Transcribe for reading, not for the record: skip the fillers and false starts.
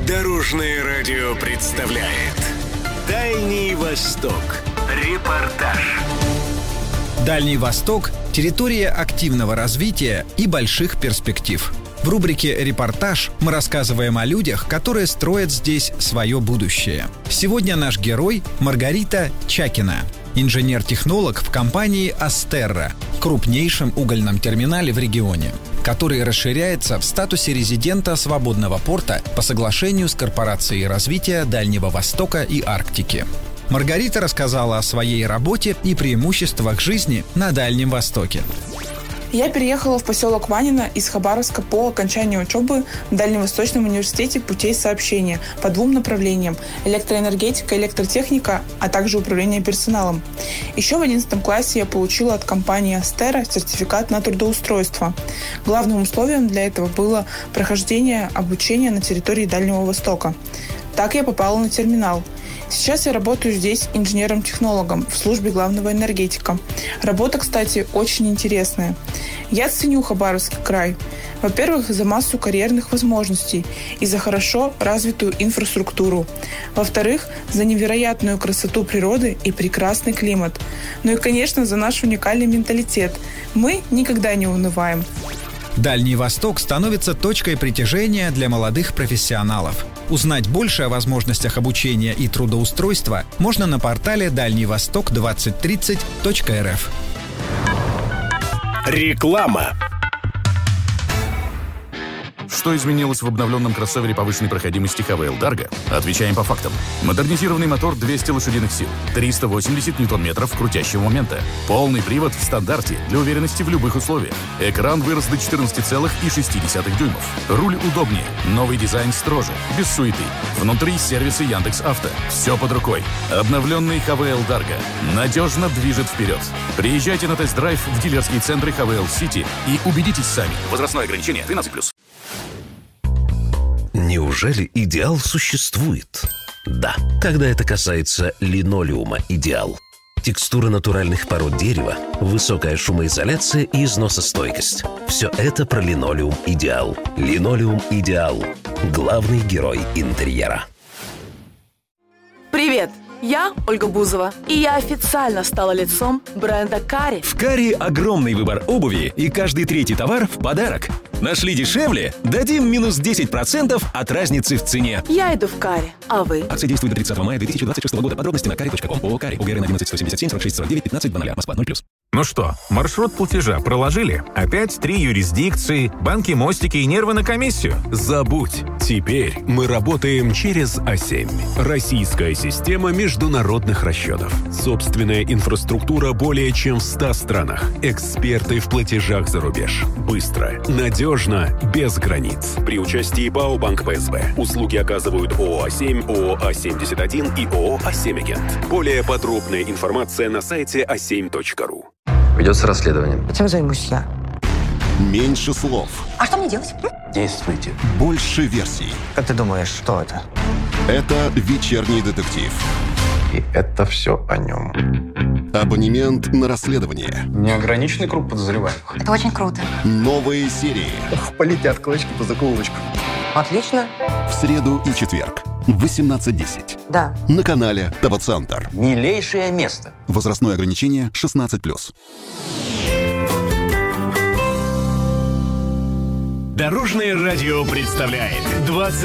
Дорожное радио представляет «Дальний Восток». Репортаж. Дальний Восток – территория активного развития и больших перспектив. В рубрике «Репортаж» мы рассказываем о людях, которые строят здесь свое будущее. Сегодня наш герой – Маргарита Чакина, инженер-технолог в компании «Астерра», крупнейшем угольном терминале в регионе, который расширяется в статусе резидента свободного порта по соглашению с Корпорацией развития Дальнего Востока и Арктики. Маргарита рассказала о своей работе и преимуществах жизни на Дальнем Востоке. Я переехала в поселок Ванино из Хабаровска по окончанию учебы в Дальневосточном университете путей сообщения по двум направлениям – электроэнергетика, электротехника, а также управление персоналом. Еще в 11 классе я получила от компании «Астерра» сертификат на трудоустройство. Главным условием для этого было прохождение обучения на территории Дальнего Востока. Так я попала на терминал. Сейчас я работаю здесь инженером-технологом в службе главного энергетика. Работа, кстати, очень интересная. Я ценю Хабаровский край. Во-первых, за массу карьерных возможностей и за хорошо развитую инфраструктуру. Во-вторых, за невероятную красоту природы и прекрасный климат. Ну и, конечно, за наш уникальный менталитет. Мы никогда не унываем. Дальний Восток становится точкой притяжения для молодых профессионалов. Узнать больше о возможностях обучения и трудоустройства можно на портале дальневосток2030.рф. Реклама. Что изменилось в обновленном кроссовере повышенной проходимости ХВЛ Дарго? Отвечаем по фактам. Модернизированный мотор 200 лошадиных сил, 380 ньютон-метров крутящего момента, полный привод в стандарте для уверенности в любых условиях. Экран вырос до 14,6 дюймов. Руль удобнее, новый дизайн строже, без суеты. Внутри сервисы Яндекс.Авто. Все под рукой. Обновленный ХВЛ Дарго надежно движет вперед. Приезжайте на тест-драйв в дилерские центры ХВЛ Сити и убедитесь сами. Возрастное ограничение 13+. Неужели идеал существует? Да, когда это касается линолеума «Идеал». Текстура натуральных пород дерева, высокая шумоизоляция и износостойкость. Все это про линолеум «Идеал». Линолеум «Идеал» – главный герой интерьера. Привет! Я Ольга Бузова, и я официально стала лицом бренда Кари. В Кари огромный выбор обуви, и каждый третий товар в подарок. Нашли дешевле? Дадим минус 10% от разницы в цене. Я иду в Кари, а вы? Акция действует до 30 мая 2026 года. Подробности на kari.com. ООО «Кари». УГРН 11 177 46 49 15 00. Москва 0+. Ну что, маршрут платежа проложили? Опять 3 юрисдикции, банки, мостики и нервы на комиссию? Забудь. Теперь мы работаем через А7. Российская система международных расчетов. Собственная инфраструктура более чем в 100 странах. Эксперты в платежах за рубеж. Быстро, надежно, без границ. При участии ПАО «Банк ПСБ». Услуги оказывают ООО «А7», ООО «А71» и ООО «А7Агент». Более подробная информация на сайте a7.ru. Ведется расследование. Чем займусь я? Меньше слов. А что мне делать? Действуйте. Больше версий. Как ты думаешь, что это? Это «Вечерний детектив». И это все о нем. Абонемент на расследование. Неограниченный круг подозреваемых. Это очень круто. Новые серии. Полетят клочки по закоулочку. Отлично. В среду и четверг в 18:10. Да. На канале ТВ-центр. Милейшее место. Возрастное ограничение 16+. Дорожное радио представляет 20